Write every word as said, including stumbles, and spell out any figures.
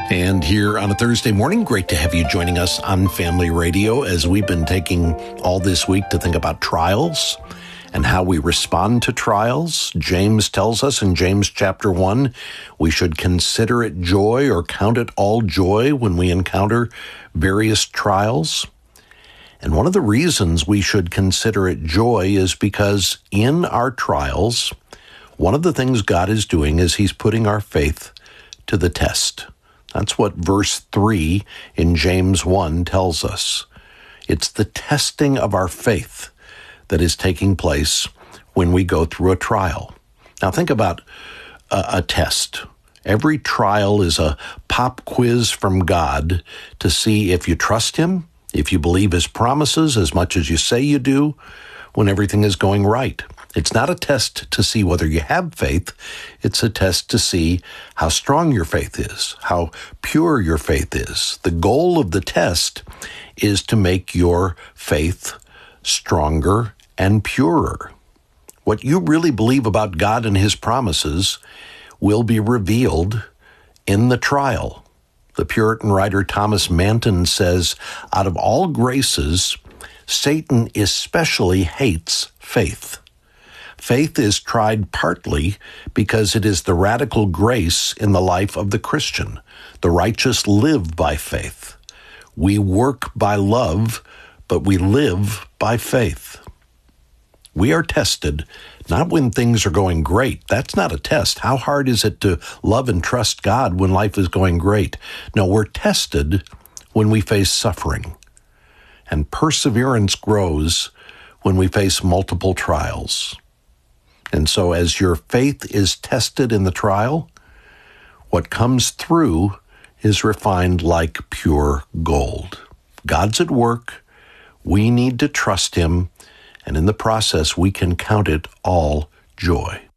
And here on a Thursday morning, great to have you joining us on Family Radio as we've been taking all this week to think about trials and how we respond to trials. James tells us in James chapter one, we should consider it joy or count it all joy when we encounter various trials. And one of the reasons we should consider it joy is because in our trials, one of the things God is doing is he's putting our faith to the test. That's what verse three in James one tells us. It's the testing of our faith that is taking place when we go through a trial. Now think about a, a test. Every trial is a pop quiz from God to see if you trust him, if you believe his promises as much as you say you do, when everything is going right. It's not a test to see whether you have faith. It's a test to see how strong your faith is, how pure your faith is. The goal of the test is to make your faith stronger and purer. What you really believe about God and his promises will be revealed in the trial. The Puritan writer Thomas Manton says, out of all graces, Satan especially hates faith. Faith is tried partly because it is the radical grace in the life of the Christian. The righteous live by faith. We work by love, but we live by faith. We are tested not when things are going great. That's not a test. How hard is it to love and trust God when life is going great? No, we're tested when we face suffering. And perseverance grows when we face multiple trials. And so as your faith is tested in the trial, what comes through is refined like pure gold. God's at work. We need to trust him. And in the process, we can count it all joy.